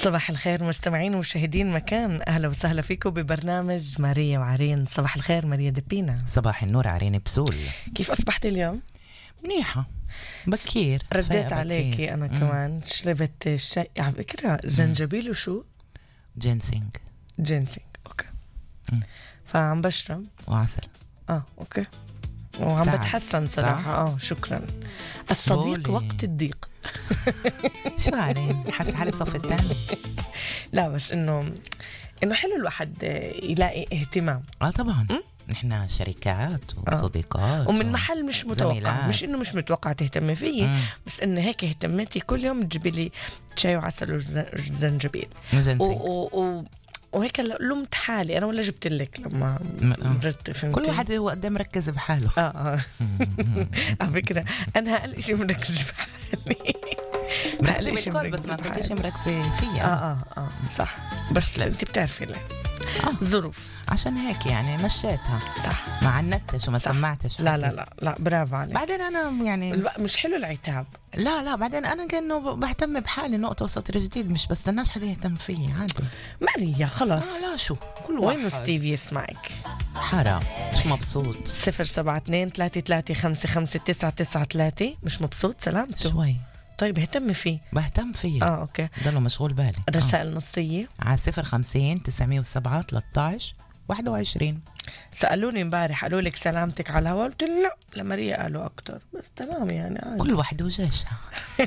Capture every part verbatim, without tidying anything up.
صباح الخير مستمعين ومشاهدين مكان، أهلا وسهلا فيكم ببرنامج ماريا وعرين. صباح الخير ماريا دبينا. صباح النور عرين بسول. كيف أصبحت اليوم؟ منيحة بكير. رديت عليكي أنا كمان. شربت الشاي على فكرة زنجبيل وشو؟ جينسينج. جينسينج أوكي. مم. فعم بشرب وعسل. آه أوكي. وعم ساعد. بتحسن صراحة. آه شكرا. الصديق بولي. وقت الضيق. شو عرين؟ حس حالي بصف الثاني. لا بس إنه إنه حلو الواحد يلاقي اهتمام. اه طبعا. نحن شركات وصديقات ومن محل مش متوقع زميلات. مش انه مش متوقع تهتمي فيه، مم. بس انه هيك اهتميتي كل يوم تجيبي لي شاي وعسل وزنجبيل وجينسينج. و- و- وهيك لمت حالي انا ولا جبت لك لما م- مرت. فهمتي؟ كل واحد هو قد مركز بحاله. اه اه على فكره انا اقل شيء مركز بحالي. مركزة أقل شيء بالكل بس ما بحالي. كنتش مركزة فيها. اه اه اه صح، بس لا. انت بتعرفي ليه آه. ظروف. عشان هيك يعني مشيتها صح. ما عنتش وما صح. سمعتش. لا حتى. لا لا لا برافو عليك. بعدين انا يعني الوقت مش حلو العتاب. لا لا بعدين انا كأنه بهتم بحالي نقطة وسطر جديد، مش بستناش حدا يهتم فيي عادي. ماريا خلاص. آه لا شو كل وين واحد ستيف يسمعك؟ حرام مش مبسوط صفر سبعة اثنين ثلاثة ثلاثة خمسة خمسة تسعة تسعة ثلاثة. مش مبسوط؟ سلامته. شوي. طيب اهتمي فيه. بهتم فيه. اه اوكي. ضله مشغول بالي. الرسائل النصية آه. على صفر خمسين تسعمية وسبعة ثلاثة واحد وعشرين. سألوني امبارح قالوا لك سلامتك على الهواء، قلت لا لماريا قالوا أكتر، بس تمام يعني عادي. كل واحد وجيشها.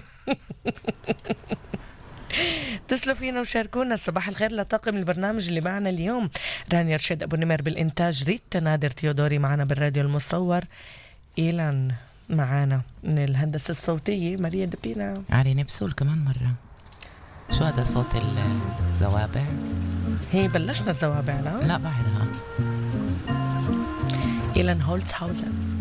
اتصلوا فينا وشاركونا. صباح الخير لطاقم البرنامج اللي معنا اليوم: رانيا رشيد أبو نمر بالإنتاج، ريتا نادر تيودوري معنا بالراديو المصور، إيلان معنا من الهندسة الصوتية ماريا دبينا. عرين بسول كمان مرة. شو هذا صوت الزوابع؟ هي بلشنا الزوابع لا؟ لا بعدها. إيلان هولتزهاوزن.